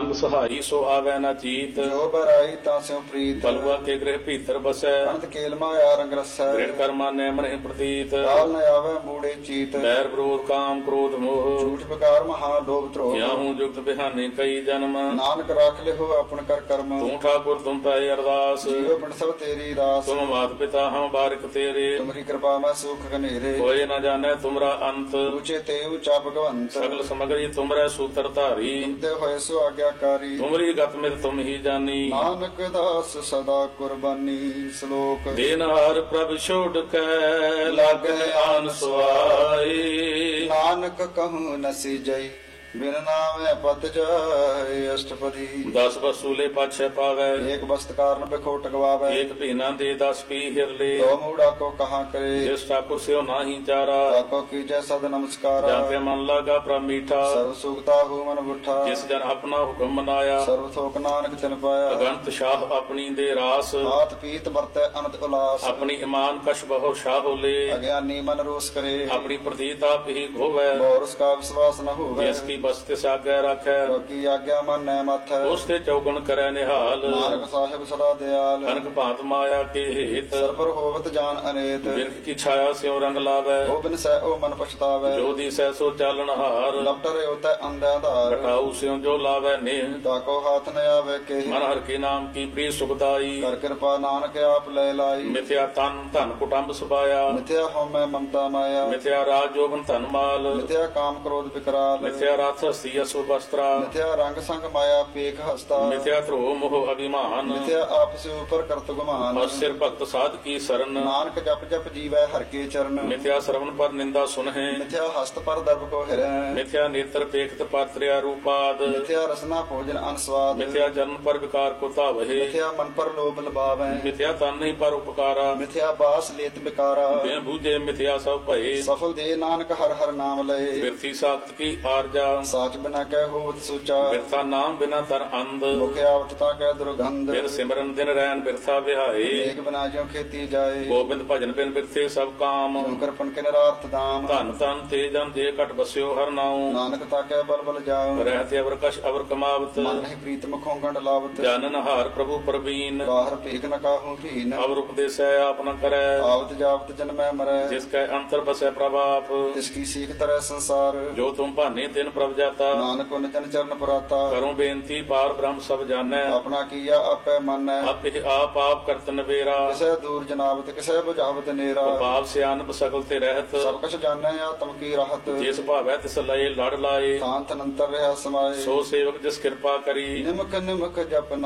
नानक सहाई सो आवे न चीत। जो बराई तास्यों प्रीत। पलवा के गृह भीतर बसै। अंत केल माया रंग रसै। दृढ़ कर्मा ने मन प्रतीत। काल न आवे मूढ़े चीत। बैर विरोध काम क्रोध मोह। झूठ विकार महालोभ द्रोह। क्या हूँ जुगत बिहाने कई जन्म। नानक राख ले हो अपन कर कर्म। तू ठाकुर तुम पे अरदास। जीव पिंड सब तेरी दास। तुम मात पिता हम बारिक तेरे। तुम्हारी कृपा में सुख घनेरे। कोई न जाने तुमरा अंत। ऊंचे ते ऊंचा भगवंत। सगल समग्री तुमरे सूत्र धारी। तुमते होए सो आज्ञाकारी। तुमरी गत मित तुम ही जानी। नानक दास सदा कुर्बानी। श्लोक। देनहार प्रभ छोड़ के लागे आन सुआई। नानक कहूँ न सिजई बिन नामे पत जाय। अष्टपदी। 10 वसूले पाछे पावे। एक वस्त कारण बिखोट गवावे। एक पीना दे 10 पी हिर ले। दो मूढ़ा को कहाँ करे। जिस ठाकुर से नाही चारा। ताको कीजय सद नमस्कार। जाके मन लगा प्रभ मीठा। सर्व सुखता हूँ मन बुठा। जिस जन अपना हुक्म मनाया। सर्व थोक नानक तिन पाया। अगंत शाह अपनी दे रास। हाथ पीत बरते अनंत उलास। अपनी ईमान कश बहु शाह ले। अज्ञानी मन रोष करे। अपनी प्रतीता ही घोवे। और उसका विश्वास न होवे। जिसकी बस्ते सागे रखे। की आज्ञा मन न मथ। उसते चौगुन करे निहाल। नानक साहिब सदा दयाल। कनक भांत माया के हित। सर पर होवत जान अनेत। बिरख की छाया स्यों रंग लावे। ओ बिन सह ओ मन पछतावे। जो दी सह सो चालन हार। लपटरे होता अंधाधार। घटाऊ स्यों जो लावे नेह। ताको हाथ न आवे के। मन हर के नाम की प्रिय सुखदाई। कर कृपा नानक आप ले लाई। मिथ्या तन धन कुटुंब सुबाया। मिथ्या हो मैं ममता माया। मिथ्या राज जोबन धन माल। मिथ्या काम क्रोध विकराल। मिथ्या रथ हस्ती अशुभ वस्त्रा। मिथ्या रंग संग माया पेख हस्ता। मिथ्या ध्रुव मोह अभिमान। मिथ्या आप से ऊपर करत गुमान। सिर भक्त साध की शरण। नानक जप जप जीवै हर के चरण। मिथ्या श्रवण पर निंदा सुनहि। मिथ्या हस्त पर दर्भ को हिरै। मिथ्या नेत्र पेखत पात्र्या रूपाद। मिथ्या रसना भोजन अनस्वाद। मिथ्या जन्म पर विकार को तावहे। मिथ्या मन पर लोभ लबावै। मिथ्या तन नहीं पर उपकारा। मिथ्या बास लेत बिकारा। बिन बूझे मिथ्या सब भये। सफल दे नानक हर हर नाम लय। बिरथी साख्त की आरजा। साच बिना कह होवत सूचा। बिरथा नाम बिना तर अंध। मुख आवतता कह दुर्गंध। बिन सिमरन दिन रैन बिरथा बिहाए। एक बिना ज्यों खेती जाए। गोबिंद भजन बिन बिरथे सब काम। कृपन के निरार्थ दाम। धन तन ते जन दे कट बस्यो हर नाऊ। नानक ताके बल बल जाओ। रहते अवर कश अवर कमावत। मन नहीं प्रीत मुखों गंड लावत। जानन हार प्रभु प्रवीण। बाहर भीख न काहू भीन। अवर उपदेश आप न करे। आवत जावत जन्मै मरै। जिसके अंतर बसे प्रभाप। तिसकी सीख तरह संसार। जो तुम भाने तिन प्रभ जाता। नानक उन जन चरण पराता। करूं बेनती पार ब्रह्म सब जानै। अपना किया आपै मानै। आप करत नबेरा। किसे दूर जनावत किसे बुझावत नेरा। पाप सियानप सकल ते रहत। सब कुछ जानै आत्म की राहत। जिस भावै तिस लय लड़ लाए। शांत अनंतर रहा समाये। सो सेवक जिस कृपा करी। निमक निमक जप